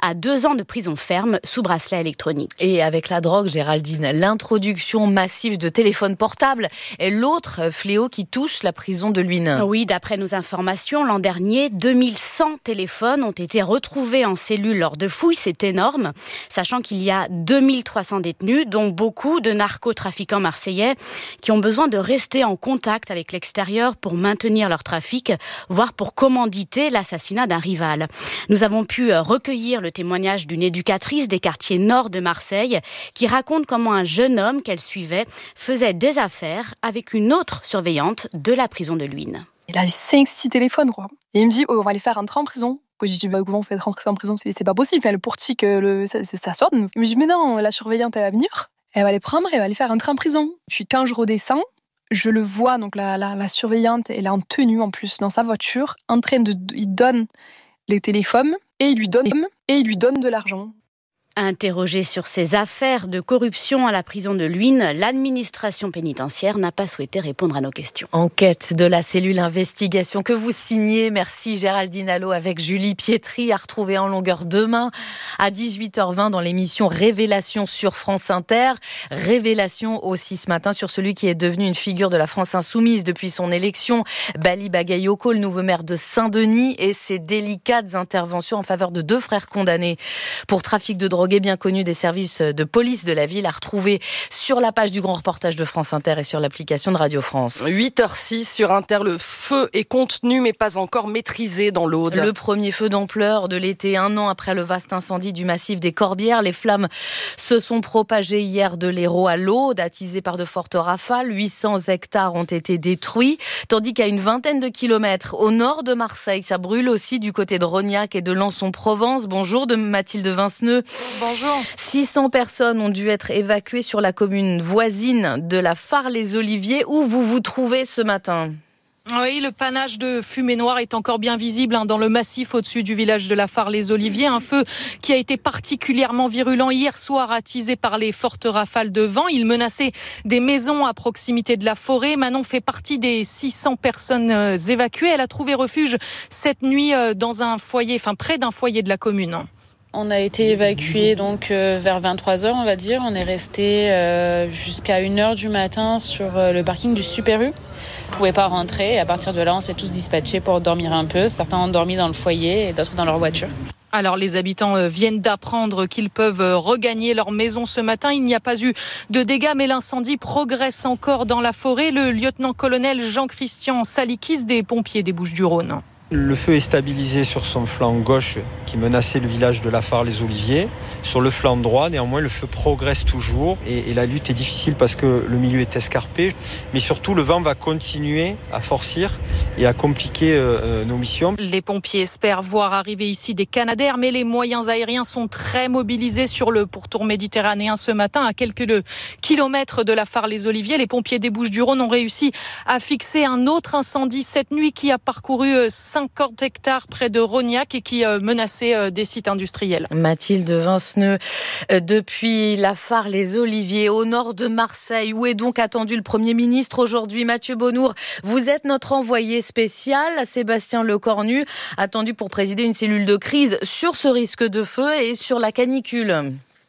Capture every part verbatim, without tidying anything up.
à deux ans de prison ferme sous bracelet électronique. Et avec la drogue, Géraldine, l'introduction massive de téléphones portables est l'autre fléau qui touche la prison de Luynes. Oui, d'après nos informations, l'an dernier, deux mille cent téléphones ont été retrouvés en cellule lors de fouilles. C'est énorme, sachant qu'il y a deux mille trois cents détenus, dont beaucoup de narcotrafiquants marseillais qui ont besoin de rester en contact avec l'extérieur pour maintenir leur trafic, voire pour commanditer l'assassinat d'un rival. Nous avons pu recueillir le témoignage d'une éducatrice des quartiers nord de Marseille qui raconte comment un jeune homme qu'elle suivait faisait des affaires avec une autre surveillante de la prison de Luynes. Il a cinq six téléphones, quoi. Et il me dit, oh, on va les faire rentrer en prison. Je lui dis, bah, comment on fait rentrer en prison? C'est, c'est pas possible. Enfin, le portique, le, ça, ça sonne. Il me dit, mais non, la surveillante, elle va venir. Elle va les prendre et elle va les faire rentrer en prison. Puis quand je redescends, je le vois, donc la, la, la surveillante, elle est en tenue en plus dans sa voiture, en train de, il donne les téléphones et il lui donne, et il lui donne de l'argent. Interrogé sur ses affaires de corruption à la prison de Luynes, l'administration pénitentiaire n'a pas souhaité répondre à nos questions. Enquête de la cellule investigation que vous signez. Merci Géraldine Allo avec Julie Pietri, à retrouver en longueur demain à dix-huit heures vingt dans l'émission Révélation sur France Inter. Révélation aussi ce matin sur celui qui est devenu une figure de la France insoumise depuis son élection, Bali Bagayoko, le nouveau maire de Saint-Denis, et ses délicates interventions en faveur de deux frères condamnés pour trafic de drogue bien connu des services de police de la ville, à retrouver sur la page du grand reportage de France Inter et sur l'application de Radio France. huit heures six sur Inter, le feu est contenu mais pas encore maîtrisé dans l'Aude. Le premier feu d'ampleur de l'été, un an après le vaste incendie du massif des Corbières. Les flammes se sont propagées hier de l'Hérault à l'Aude, attisées par de fortes rafales. huit cents hectares ont été détruits, tandis qu'à une vingtaine de kilomètres au nord de Marseille, ça brûle aussi du côté de Rognac et de Lançon-Provence. Bonjour de Mathilde Vinceneux. Bonjour. six cents personnes ont dû être évacuées sur la commune voisine de la Fars-les-Oliviers. Où vous vous trouvez ce matin ? Oui, le panache de fumée noire est encore bien visible hein, dans le massif au-dessus du village de la Fars-les-Oliviers. Un feu qui a été particulièrement virulent hier soir, attisé par les fortes rafales de vent. Il menaçait des maisons à proximité de la forêt. Manon fait partie des six cents personnes euh, évacuées. Elle a trouvé refuge cette nuit euh, dans un foyer, enfin près d'un foyer de la commune. On a été évacués donc euh, vers vingt-trois heures, on va dire. On est resté euh, jusqu'à une heure du matin sur euh, le parking du Super U. On ne pouvait pas rentrer et à partir de là, on s'est tous dispatchés pour dormir un peu. Certains ont dormi dans le foyer et d'autres dans leur voiture. Alors les habitants viennent d'apprendre qu'ils peuvent regagner leur maison ce matin. Il n'y a pas eu de dégâts, mais l'incendie progresse encore dans la forêt. Le lieutenant-colonel Jean-Christian Salikis des pompiers des Bouches-du-Rhône. Le feu est stabilisé sur son flanc gauche qui menaçait le village de la Fars-les-Oliviers. Sur le flanc droit, néanmoins, le feu progresse toujours et, et la lutte est difficile parce que le milieu est escarpé. Mais surtout, le vent va continuer à forcir et à compliquer euh, nos missions. Les pompiers espèrent voir arriver ici des Canadair, mais les moyens aériens sont très mobilisés sur le pourtour méditerranéen ce matin. À quelques kilomètres de la Fars-les-Oliviers, les pompiers des Bouches-du-Rhône ont réussi à fixer un autre incendie cette nuit qui a parcouru cinquante hectares près de Rognac et qui euh, menaçait euh, des sites industriels. Mathilde Vinceneux, euh, depuis la Fars-les-Oliviers, au nord de Marseille, où est donc attendu le Premier ministre aujourd'hui? Mathieu Bonnour, vous êtes notre envoyé spécial, Sébastien Lecornu, attendu pour présider une cellule de crise sur ce risque de feu et sur la canicule.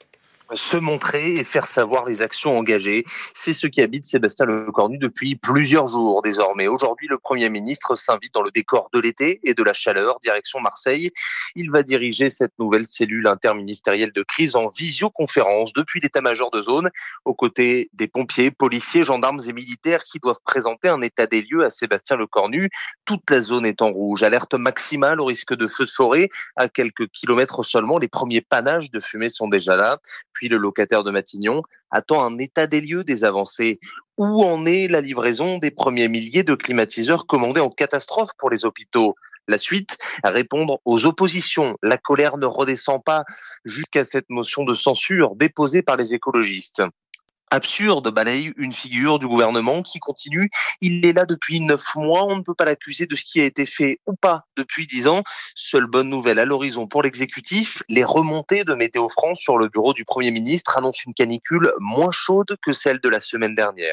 Se montrer et faire savoir les actions engagées. C'est ce qui habite Sébastien Lecornu depuis plusieurs jours désormais. Aujourd'hui, le Premier ministre s'invite dans le décor de l'été et de la chaleur, direction Marseille. Il va diriger cette nouvelle cellule interministérielle de crise en visioconférence depuis l'état-major de zone, aux côtés des pompiers, policiers, gendarmes et militaires qui doivent présenter un état des lieux à Sébastien Lecornu. Toute la zone est en rouge. Alerte maximale au risque de feux de forêt. À quelques kilomètres seulement, les premiers panaches de fumée sont déjà là. Puis le locataire de Matignon attend un état des lieux des avancées. Où en est la livraison des premiers milliers de climatiseurs commandés en catastrophe pour les hôpitaux? La suite, répondre aux oppositions. La colère ne redescend pas jusqu'à cette motion de censure déposée par les écologistes. Absurde, balaye une figure du gouvernement qui continue. Il est là depuis neuf mois. On ne peut pas l'accuser de ce qui a été fait ou pas depuis dix ans. Seule bonne nouvelle à l'horizon pour l'exécutif. Les remontées de Météo France sur le bureau du Premier ministre annoncent une canicule moins chaude que celle de la semaine dernière.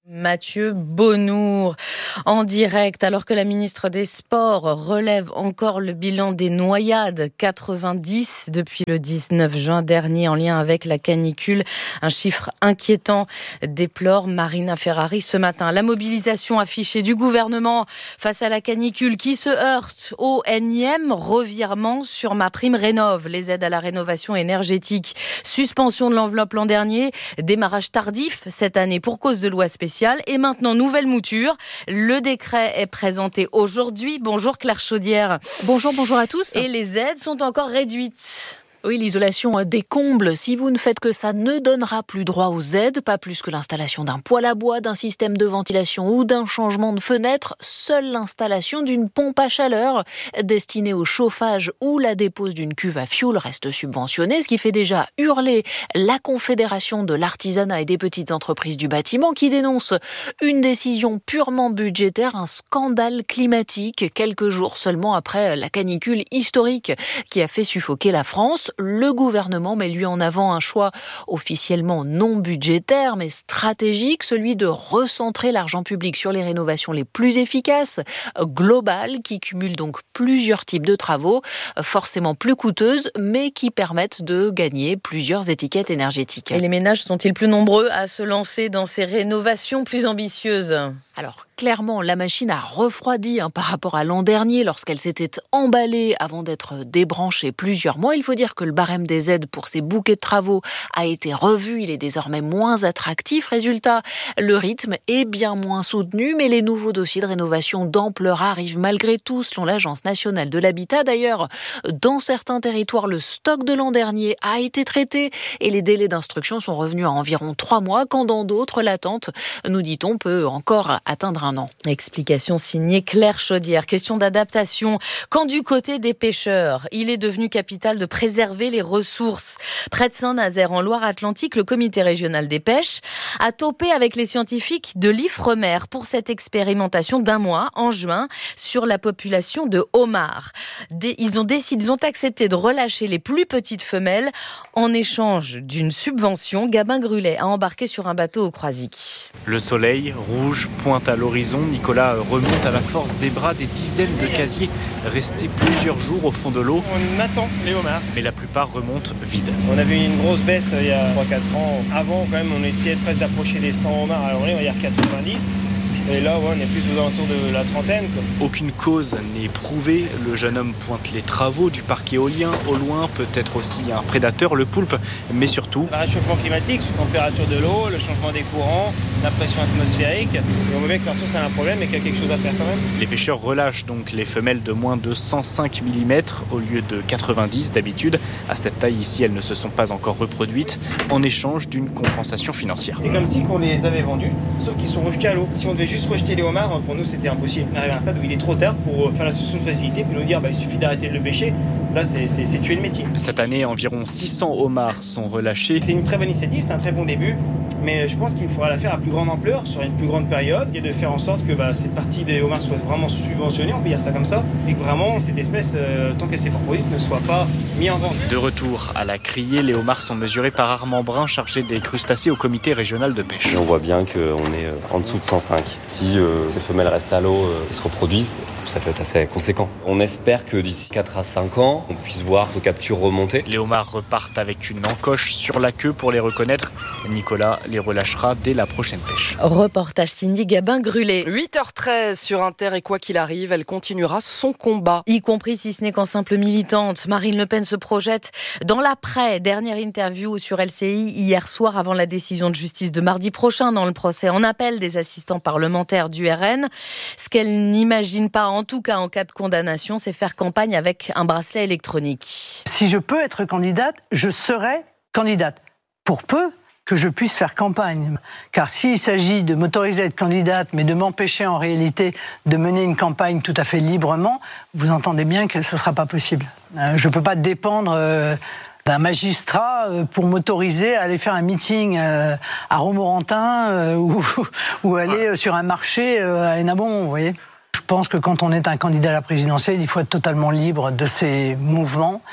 Mathieu Bonnour en direct, alors que la ministre des Sports relève encore le bilan des noyades, quatre-vingt-dix depuis le dix-neuf juin dernier en lien avec la canicule. Un chiffre inquiétant, déplore Marina Ferrari ce matin. La mobilisation affichée du gouvernement face à la canicule qui se heurte au énième revirement sur MaPrimeRénov', les aides à la rénovation énergétique. Suspension de l'enveloppe l'an dernier, démarrage tardif cette année pour cause de loi spéciale. Et maintenant, nouvelle mouture. Le décret est présenté aujourd'hui. Bonjour Claire Chaudière. Bonjour, bonjour à tous. Et les aides sont encore réduites. Oui, l'isolation des combles, si vous ne faites que ça, ne donnera plus droit aux aides, pas plus que l'installation d'un poêle à bois, d'un système de ventilation ou d'un changement de fenêtre. Seule l'installation d'une pompe à chaleur destinée au chauffage ou la dépose d'une cuve à fioul reste subventionnée, ce qui fait déjà hurler la Confédération de l'artisanat et des petites entreprises du bâtiment qui dénonce une décision purement budgétaire, un scandale climatique, quelques jours seulement après la canicule historique qui a fait suffoquer la France. Le gouvernement met lui en avant un choix officiellement non budgétaire mais stratégique, celui de recentrer l'argent public sur les rénovations les plus efficaces, globales, qui cumulent donc plusieurs types de travaux, forcément plus coûteuses, mais qui permettent de gagner plusieurs étiquettes énergétiques. Et les ménages sont-ils plus nombreux à se lancer dans ces rénovations plus ambitieuses ? Alors, clairement, la machine a refroidi hein, par rapport à l'an dernier lorsqu'elle s'était emballée avant d'être débranchée plusieurs mois. Il faut dire que le barème des aides pour ces bouquets de travaux a été revu. Il est désormais moins attractif. Résultat, le rythme est bien moins soutenu, mais les nouveaux dossiers de rénovation d'ampleur arrivent malgré tout, selon l'Agence nationale de l'habitat. D'ailleurs, dans certains territoires, le stock de l'an dernier a été traité et les délais d'instruction sont revenus à environ trois mois, quand dans d'autres, l'attente, nous dit-on, peut encore atteindre un an. Explication signée Claire Chaudière. Question d'adaptation. Quand du côté des pêcheurs, il est devenu capital de préserver les ressources. Près de Saint-Nazaire, en Loire-Atlantique, le comité régional des pêches a topé avec les scientifiques de l'Ifremer pour cette expérimentation d'un mois, en juin, sur la population de homards. Ils ont décidé, ils ont accepté de relâcher les plus petites femelles en échange d'une subvention. Gabin Grulet a embarqué sur un bateau au Croisic. Le soleil, rouge, pointe à l'horizon. Nicolas remonte à la force des bras des dizaines de casiers restés plusieurs jours au fond de l'eau. On attend les homards. Mais la plupart remontent vides. On avait une grosse baisse il y a trois quatre ans. Avant, quand même, on essayait presque d'approcher les cent homards. Alors on va dire quatre-vingt-dix. Et là, ouais, on est plus aux alentours de la trentaine, quoi. Aucune cause n'est prouvée. Le jeune homme pointe les travaux du parc éolien. Au loin, peut-être aussi un prédateur, le poulpe, mais surtout... Le réchauffement climatique, sous température de l'eau, le changement des courants, la pression atmosphérique. Et on voit bien que l'entour, c'est un problème et qu'il y a quelque chose à faire quand même. Les pêcheurs relâchent donc les femelles de moins de cent cinq millimètres au lieu de quatre-vingt-dix d'habitude. À cette taille ici, elles ne se sont pas encore reproduites en échange d'une compensation financière. C'est comme si on les avait vendus, sauf qu'ils sont rejetés à l'eau. Si on devait juste rejeter les homards, pour nous c'était impossible. On arrive à un stade où il est trop tard pour faire la solution de facilité, puis nous dire bah, il suffit d'arrêter de le pêcher. Là c'est, c'est, c'est tuer le métier. Cette année, environ six cents homards sont relâchés. C'est une très bonne initiative, c'est un très bon début, mais je pense qu'il faudra la faire à plus grande ampleur, sur une plus grande période, et de faire en sorte que bah, cette partie des homards soit vraiment subventionnée, on peut dire ça comme ça, et que vraiment cette espèce, euh, tant qu'elle s'est pas produite, ne soit pas mise en vente. De retour à la criée, les homards sont mesurés par Armand Brun, chargé des crustacés au comité régional de pêche. Et on voit bien qu'on est en dessous de cent cinq. Si euh, ces femelles restent à l'eau euh, et se reproduisent, ça peut être assez conséquent. On espère que d'ici quatre à cinq ans, on puisse voir vos captures remonter. Les homards repartent avec une encoche sur la queue pour les reconnaître. Nicolas les relâchera dès la prochaine pêche. Reportage Cindy Gabin Grulet. huit heures treize sur Inter, et quoi qu'il arrive, elle continuera son combat. Y compris si ce n'est qu'en simple militante. Marine Le Pen se projette dans l'après. Dernière interview sur L C I hier soir avant la décision de justice de mardi prochain dans le procès en appel des assistants parlementaires du R N. Ce qu'elle n'imagine pas, en tout cas en cas de condamnation, c'est faire campagne avec un bracelet électronique. Si je peux être candidate, je serai candidate. Pour peu que je puisse faire campagne. Car s'il s'agit de m'autoriser à être candidate, mais de m'empêcher en réalité de mener une campagne tout à fait librement, vous entendez bien que ce ne sera pas possible. Je ne peux pas dépendre euh, d'un magistrat euh, pour m'autoriser à aller faire un meeting euh, à Romorantin euh, ou, ou aller euh, sur un marché euh, à Hénin-Beaumont, vous voyez. Je pense que quand on est un candidat à la présidentielle, il faut être totalement libre de ses mouvements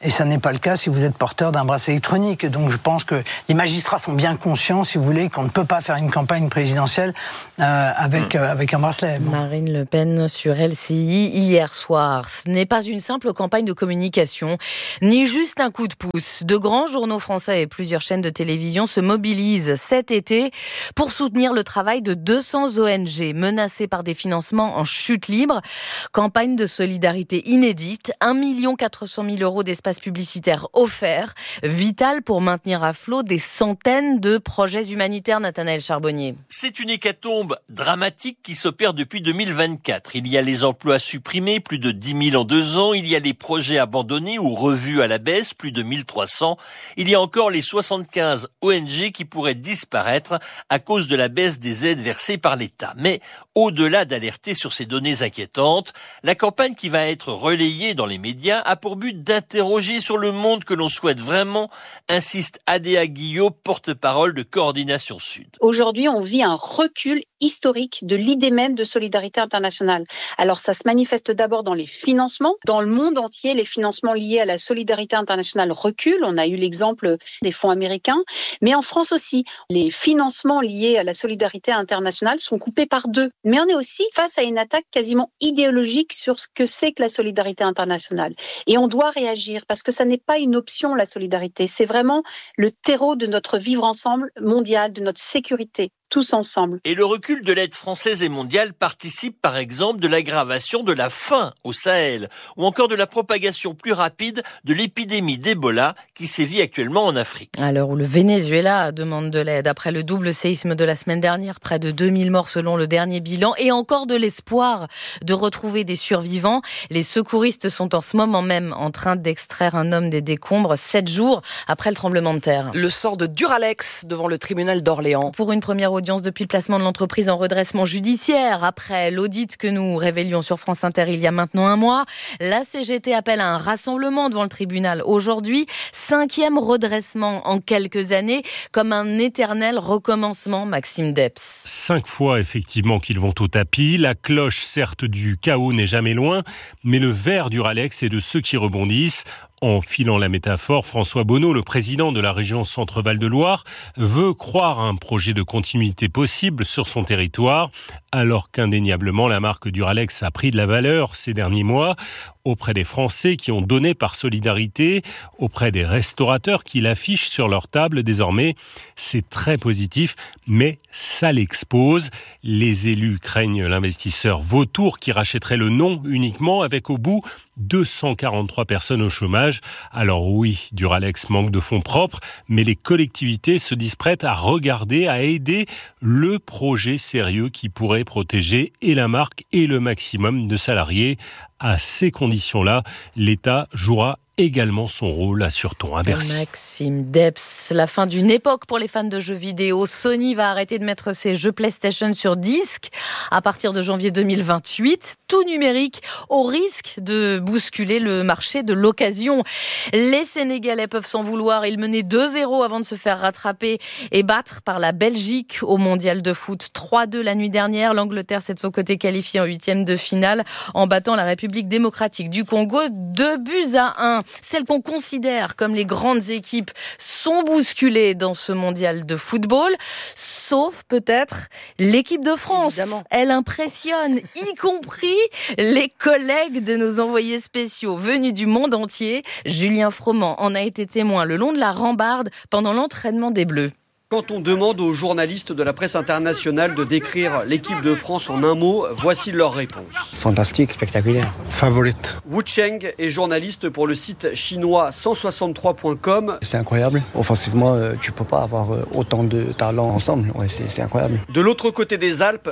Et ça n'est pas le cas si vous êtes porteur d'un bracelet électronique. Donc je pense que les magistrats sont bien conscients, si vous voulez, qu'on ne peut pas faire une campagne présidentielle euh, avec, euh, avec un bracelet. Bon. Marine Le Pen sur L C I hier soir. Ce n'est pas une simple campagne de communication, ni juste un coup de pouce. De grands journaux français et plusieurs chaînes de télévision se mobilisent cet été pour soutenir le travail de deux cents O N G menacées par des financements en chute libre. Campagne de solidarité inédite, un million quatre cent mille euros d'espace publicitaire offert, vital pour maintenir à flot des centaines de projets humanitaires. Nathanaël Charbonnier. C'est une hécatombe dramatique qui s'opère depuis deux mille vingt-quatre. Il y a les emplois supprimés, plus de dix mille en deux ans. Il y a les projets abandonnés ou revus à la baisse, plus de mille trois cents. Il y a encore les soixante-quinze O N G qui pourraient disparaître à cause de la baisse des aides versées par l'État. Mais au-delà d'alerter sur ces données inquiétantes, la campagne qui va être relayée dans les médias a pour but d'interroger sur le monde que l'on souhaite vraiment, insiste Adéa Guillot, porte-parole de Coordination Sud. Aujourd'hui, on vit un recul historique de l'idée même de solidarité internationale. Alors ça se manifeste d'abord dans les financements. Dans le monde entier, les financements liés à la solidarité internationale reculent. On a eu l'exemple des fonds américains. Mais en France aussi, les financements liés à la solidarité internationale sont coupés par deux. Mais on est aussi face à une attaque quasiment idéologique sur ce que c'est que la solidarité internationale. Et on doit réagir parce que ça n'est pas une option, la solidarité. C'est vraiment le terreau de notre vivre ensemble mondial, de notre sécurité. Tous ensemble. Et le recul de l'aide française et mondiale participe par exemple de l'aggravation de la faim au Sahel ou encore de la propagation plus rapide de l'épidémie d'Ebola qui sévit actuellement en Afrique. À l'heure où le Venezuela demande de l'aide, après le double séisme de la semaine dernière, près de deux mille morts selon le dernier bilan et encore de l'espoir de retrouver des survivants, les secouristes sont en ce moment même en train d'extraire un homme des décombres sept jours après le tremblement de terre. Le sort de Duralex devant le tribunal d'Orléans. Pour une première audience depuis le placement de l'entreprise en redressement judiciaire. Après l'audit que nous révélions sur France Inter il y a maintenant un mois, la C G T appelle à un rassemblement devant le tribunal aujourd'hui. Cinquième redressement en quelques années, comme un éternel recommencement, Maxime Depps. Cinq fois effectivement qu'ils vont au tapis. La cloche, certes, du chaos n'est jamais loin, mais le ver Duralex est de ceux qui rebondissent. En filant la métaphore, François Bonneau, le président de la région Centre-Val de Loire, veut croire à un projet de continuité possible sur son territoire, alors qu'indéniablement la marque Duralex a pris de la valeur ces derniers mois auprès des Français qui ont donné par solidarité, auprès des restaurateurs qui l'affichent sur leur table désormais. C'est très positif, mais ça l'expose. Les élus craignent l'investisseur vautour qui rachèterait le nom uniquement avec au bout deux cent quarante-trois personnes au chômage. Alors oui, Duralex manque de fonds propres, mais les collectivités se disent prêtes à regarder, à aider le projet sérieux qui pourrait protéger et la marque et le maximum de salariés. À ces conditions-là, l'État jouera également son rôle, assure-t-on à Bercy. Maxime Depps, la fin d'une époque pour les fans de jeux vidéo. Sony va arrêter de mettre ses jeux PlayStation sur disque à partir de janvier deux mille vingt-huit. Tout numérique, au risque de bousculer le marché de l'occasion. Les Sénégalais peuvent s'en vouloir. Ils menaient deux zéro avant de se faire rattraper et battre par la Belgique au mondial de foot. trois deux la nuit dernière. L'Angleterre s'est de son côté qualifiée en huitième de finale en battant la République démocratique du Congo deux buts à un. Celles qu'on considère comme les grandes équipes sont bousculées dans ce mondial de football, sauf peut-être l'équipe de France. Évidemment. Elle impressionne, y compris les collègues de nos envoyés spéciaux venus du monde entier. Julien Froment en a été témoin le long de la rambarde pendant l'entraînement des Bleus. Quand on demande aux journalistes de la presse internationale de décrire l'équipe de France en un mot, voici leur réponse. Fantastique, spectaculaire. Favorite. Wu Cheng est journaliste pour le site chinois cent soixante-trois point com. C'est incroyable. Offensivement, tu peux pas avoir autant de talents ensemble. Ouais, c'est, c'est incroyable. De l'autre côté des Alpes,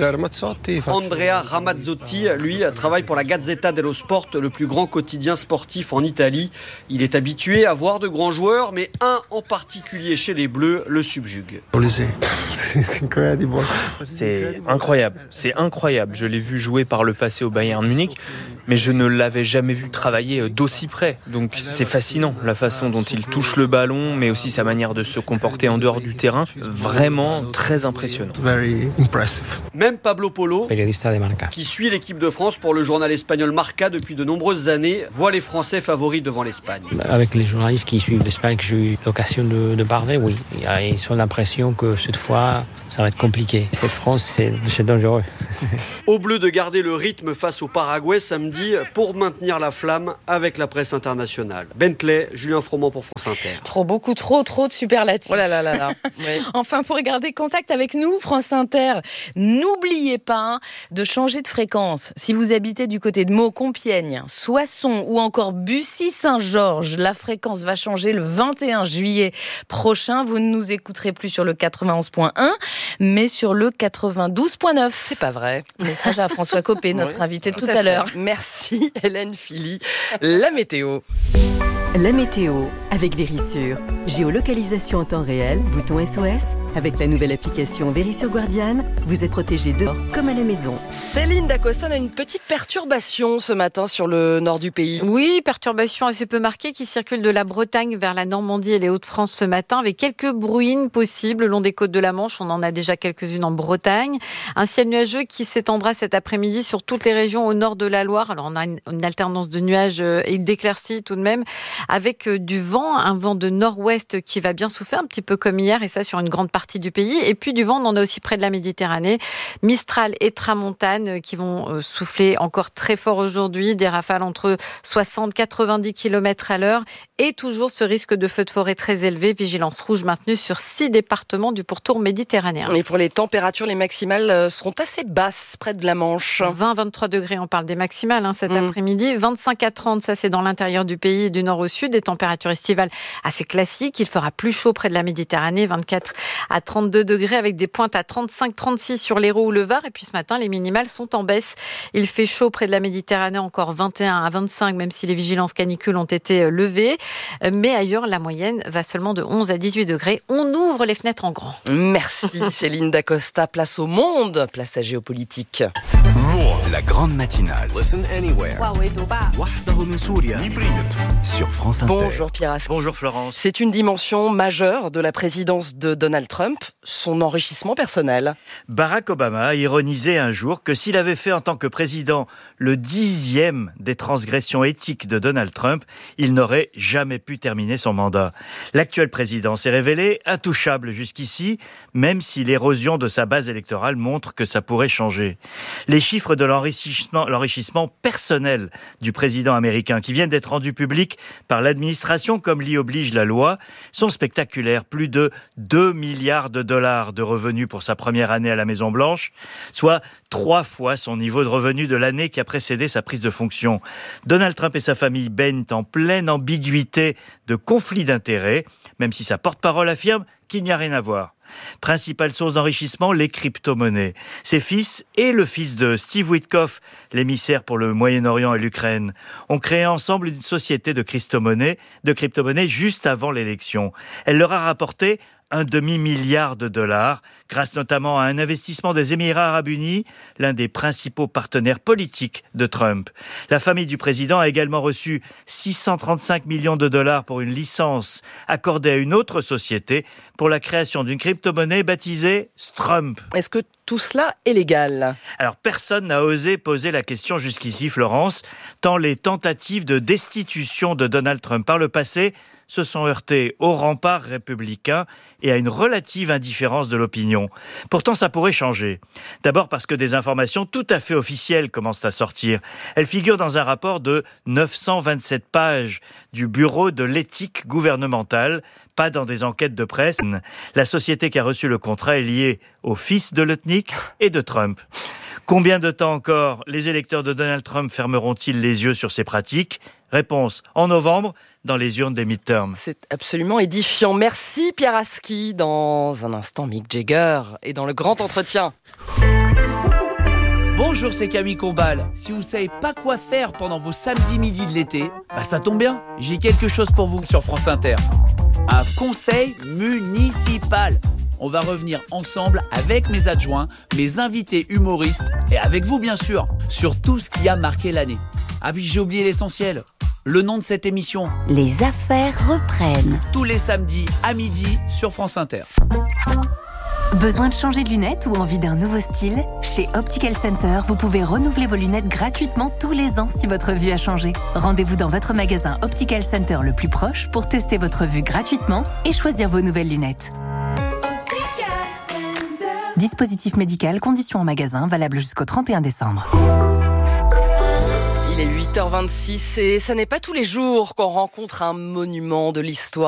Andrea Ramazzotti, lui, travaille pour la Gazzetta dello Sport, le plus grand quotidien sportif en Italie. Il est habitué à voir de grands joueurs, mais un en particulier chez les Bleus le subjugue. C'est incroyable. C'est incroyable, c'est incroyable. Je l'ai vu jouer par le passé au Bayern Munich. mais je ne l'avais jamais vu travailler d'aussi près. Donc c'est fascinant, la façon dont il touche le ballon, mais aussi sa manière de se comporter en dehors du terrain. Vraiment très impressionnant. Même Pablo Polo, qui suit l'équipe de France pour le journal espagnol Marca depuis de nombreuses années, voit les Français favoris devant l'Espagne. Avec les journalistes qui suivent l'Espagne, que j'ai eu l'occasion de, de parler, oui. Ils ont l'impression que cette fois, ça va être compliqué. Cette France, c'est, c'est dangereux. Aux Bleus de garder le rythme face au Paraguay samedi pour maintenir la flamme avec la presse internationale. Bentley, Julien Froment pour France Inter. Trop, beaucoup, trop, trop de superlatifs. Oh là là là là. Oui. Enfin, pour garder contact avec nous, France Inter, n'oubliez pas de changer de fréquence. Si vous habitez du côté de Meaux, Compiègne, Soissons ou encore Bussy-Saint-Georges, la fréquence va changer le vingt et un juillet prochain. Vous ne nous écouterez plus sur le quatre-vingt-onze point un, mais sur le quatre-vingt-douze point neuf. C'est pas vrai. Message à François Copé, notre oui, invité tout, tout à, à l'heure. Merci Hélène Philly. La météo. La météo avec Vérissure. Géolocalisation en temps réel, bouton S O S. Avec la nouvelle application Vérissure Guardian, vous êtes protégé dehors comme à la maison. Céline Dacosta a une petite perturbation ce matin sur le nord du pays. Oui, perturbation assez peu marquée qui circule de la Bretagne vers la Normandie et les Hauts-de-France ce matin avec quelques brouillines possibles le long des côtes de la Manche. On en a déjà quelques-unes en Bretagne. Un ciel nuageux qui s'étendra cet après-midi sur toutes les régions au nord de la Loire. Alors on a une, une alternance de nuages et d'éclaircies tout de même, avec du vent, un vent de nord-ouest qui va bien souffler un petit peu comme hier, et ça sur une grande partie du pays. Et puis du vent, on en a aussi près de la Méditerranée. Mistral et tramontane qui vont souffler encore très fort aujourd'hui, des rafales entre soixante et quatre-vingt-dix kilomètres à l'heure, et toujours ce risque de feux de forêt très élevé. Vigilance rouge maintenue sur six départements du pourtour méditerranéen. Et pour les températures, les maximales seront assez basses près de la Manche. vingt à vingt-trois degrés, on parle des maximales hein, cet mmh. après-midi. vingt-cinq à trente, ça c'est dans l'intérieur du pays, du nord au sud. Des températures estivales assez classiques. Il fera plus chaud près de la Méditerranée, vingt-quatre à trente-deux degrés avec des pointes à trente-cinq à trente-six sur l'Hérault ou le Var. Et puis ce matin, les minimales sont en baisse. Il fait chaud près de la Méditerranée, encore vingt et un à vingt-cinq, même si les vigilances canicules ont été levées. Mais ailleurs, la moyenne va seulement de onze à dix-huit degrés. On ouvre les fenêtres en grand. Merci Céline Dacosta. Place au monde, place à géopolitique. La grande matinale. Listen anywhere. Sur France Inter. Bonjour Pierre Asqui. Bonjour Florence. C'est une dimension majeure de la présidence de Donald Trump, son enrichissement personnel. Barack Obama a ironisé un jour que s'il avait fait en tant que président le dixième des transgressions éthiques de Donald Trump, il n'aurait jamais pu terminer son mandat. L'actuel président s'est révélé intouchable jusqu'ici, même si l'érosion de sa base électorale montre que ça pourrait changer. Les chiffres de l'enrichissement, l'enrichissement personnel du président américain qui viennent d'être rendus publics par l'administration comme l'y oblige la loi sont spectaculaires. Plus de deux milliards de dollars de revenus pour sa première année à la Maison-Blanche, soit trois fois son niveau de revenus de l'année qui a précédé sa prise de fonction. Donald Trump et sa famille baignent en pleine ambiguïté de conflit d'intérêts, même si sa porte-parole affirme qu'il n'y a rien à voir. Principale source d'enrichissement, les crypto-monnaies. Ses fils et le fils de Steve Witkoff, l'émissaire pour le Moyen-Orient et l'Ukraine, ont créé ensemble une société de crypto-monnaies, de crypto-monnaies juste avant l'élection. Elle leur a rapporté un demi-milliard de dollars, grâce notamment à un investissement des Émirats arabes unis, l'un des principaux partenaires politiques de Trump. La famille du président a également reçu six cent trente-cinq millions de dollars pour une licence accordée à une autre société pour la création d'une crypto-monnaie baptisée Strump. Est-ce que tout cela est légal ? Alors, personne n'a osé poser la question jusqu'ici, Florence, tant les tentatives de destitution de Donald Trump par le passé se sont heurtés au rempart républicain et à une relative indifférence de l'opinion. Pourtant, ça pourrait changer. D'abord parce que des informations tout à fait officielles commencent à sortir. Elles figurent dans un rapport de neuf cent vingt-sept pages du Bureau de l'éthique gouvernementale, pas dans des enquêtes de presse. La société qui a reçu le contrat est liée au fils de Lutnick et de Trump. Combien de temps encore les électeurs de Donald Trump fermeront-ils les yeux sur ces pratiques ? Réponse en novembre, dans les urnes des midterms. C'est absolument édifiant. Merci Pierre Asqui. Dans un instant, Mick Jagger et dans le grand entretien. Bonjour, c'est Camille Combal. Si vous savez pas quoi faire pendant vos samedis midi de l'été, bah ça tombe bien. J'ai quelque chose pour vous sur France Inter. Un conseil municipal. On va revenir ensemble avec mes adjoints, mes invités humoristes et avec vous bien sûr, sur tout ce qui a marqué l'année. Ah puis j'ai oublié l'essentiel. Le nom de cette émission. Les affaires reprennent. Tous les samedis à midi sur France Inter. Besoin de changer de lunettes ou envie d'un nouveau style ? Chez Optical Center, vous pouvez renouveler vos lunettes gratuitement tous les ans si votre vue a changé. Rendez-vous dans votre magasin Optical Center le plus proche pour tester votre vue gratuitement et choisir vos nouvelles lunettes. Dispositif médical, conditions en magasin, valable jusqu'au trente et un décembre. Il est huit heures vingt-six et ça n'est pas tous les jours qu'on rencontre un monument de l'histoire.